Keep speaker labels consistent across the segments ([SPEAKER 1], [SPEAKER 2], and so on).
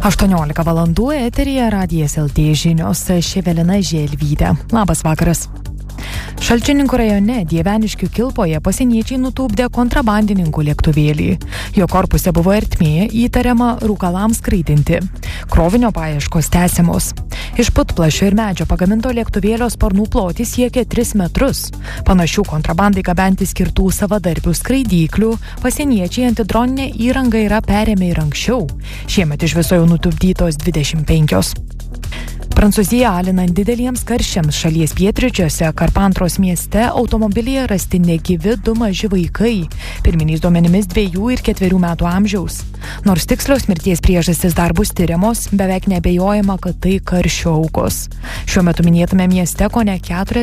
[SPEAKER 1] 18 valandų eteryje Radijas LT žinios, Evelina Želvytė. Labas vakaras. Šalčininkų rajone Dieveniškių Kilpoje pasieniečiai nutupdė kontrabandininkų lėktuvėlį. Jo korpuse buvo ertmė, įtariama rūkalams skraidinti. Krovinio paieškos tęsiamos. Iš putplasčio ir medžio pagaminto lėktuvėlio sparnų plotis siekia 3 metrus. Panašių kontrabandai gabenti skirtų savadarbių skraidyklių pasieniečiai antidroninę įrangą yra perėmę ir anksčiau. Šiemet iš viso jau nutupdytos 25. Prancūzija alinant dideliems karščiams šalies pietryčiuose Karpantros mieste automobilyje rasti negyvi 2 maži vaikai, pirminiais duomenimis 2 ir 4 metų amžiaus. Nors tikslios mirties priežastys dar bus tiriamos, beveik neabejojama, kad tai karščio aukos. Šiuo metu minėtame mieste kone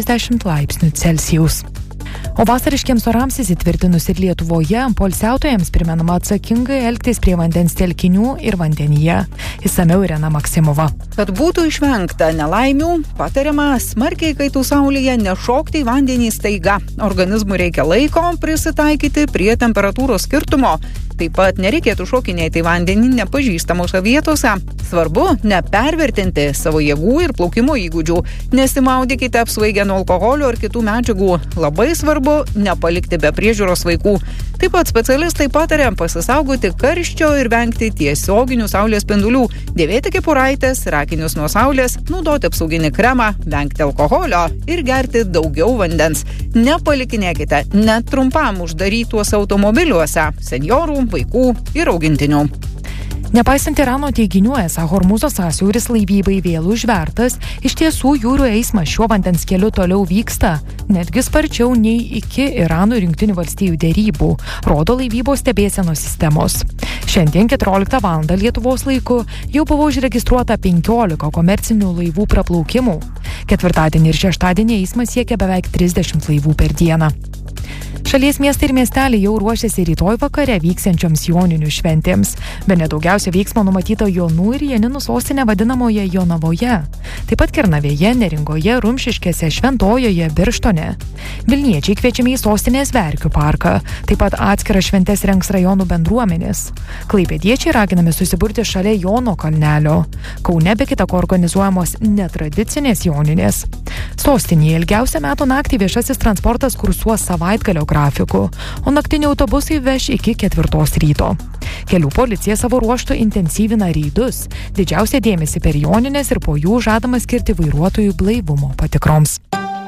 [SPEAKER 1] 40 laipsnių Celsijaus. O vasariškiems orams įsitvirtinus ir Lietuvoje, poilsiautojams primenama atsakingai elgtis prie vandens telkinių ir vandenyje. Išsamiau Irena Maksimova.
[SPEAKER 2] Kad būtų išvengta nelaimių, patariama smarkiai kaitų saulėje nešokti į vandenį staiga. Organizmui reikia laiko prisitaikyti prie temperatūros skirtumo. Taip pat nereikėtų šokinėti į vandenį nepažįstamose vietose. Svarbu nepervertinti savo jėgų ir plaukimo įgūdžių. Nesimaudykite apsvaigę nuo alkoholio ar kitų medžiagų. Labai svarbu nepalikti be priežiūros vaikų. Taip pat specialistai pataria pasisaugoti karščio ir vengti tiesioginių saulės spindulių, dėvėti kepuraites, akinius nuo saulės, naudoti apsauginį kremą, vengti alkoholio ir gerti daugiau vandens. Nepalikinėkite net trumpam uždarytuose automobiliuose senjorų, vaikų ir augintinių.
[SPEAKER 1] Nepaisant Irano teiginių, esą Hormūzo sąsiauris laivybai vėl užvertas, iš tiesų jūrų eismas šiuo vandens keliu toliau vyksta, netgi sparčiau nei iki Irano ir Jungtinių valstijų derybų, rodo laivybos stebėsenos sistemos. Šiandien 14 val. Lietuvos laiku jau buvo užregistruota 15 komercinių laivų praplaukimų. Ketvirtadienį ir šeštadienį eismas siekia beveik 30 laivų per dieną. Šalies miestai ir miesteliai jau ruošiasi rytoj vakare vyksiančioms joninių šventėms. Bene daugiausia veiksmo numatyta Jonų ir Janinų sostinė vadinamoje Jonavoje. Taip pat Kernavėje, Neringoje, Rumšiškėse, Šventojoje, Birštone. Vilniečiai kviečiami į sostinės Verkių parką. Taip pat atskiras šventes rengs rajonų bendruomenės. Klaipėdiečiai raginami susiburti šalia Jono kalnelio. Kaune be kita ko organizuojamos netradicinės joninės. Sostinėje ilgiausią metų naktį viešasis transportas kursuos savaitgalio grafiku, o naktiniai autobusai veš iki 4 ryto. Kelių policija savo ruožtu intensyvina reidus. Didžiausią dėmesį per jonines ir po jų žadama skirti vairuotojų blaivumo patikroms.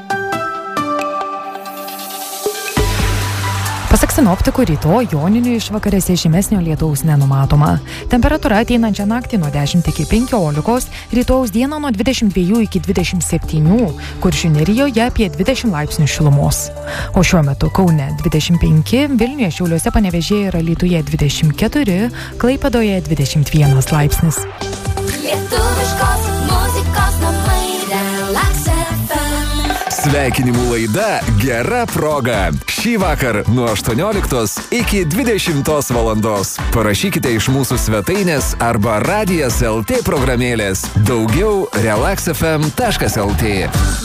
[SPEAKER 1] Pasak sinoptikų, rytoj joninių išvakarėse žymesnio lietaus nenumatoma. Temperatūra ateinančią naktį nuo 10 iki 15, rytojaus dieną nuo 22 iki 27, Kuršių nerijoje apie 20 laipsnių šilumos. O šiuo metu Kaune 25, Vilniuje, Šiauliuose, Panevėžyje ir Alytuje 24, Klaipėdoje 21 laipsnis.
[SPEAKER 3] Lietuviškos muzikos namai Relax FM.
[SPEAKER 4] Sveikinimų laida Gera proga. Šį vakar nuo 18 iki 20 valandos. Parašykite iš mūsų svetainės arba Radijas LT programėlės. Daugiau relaxfm.lt.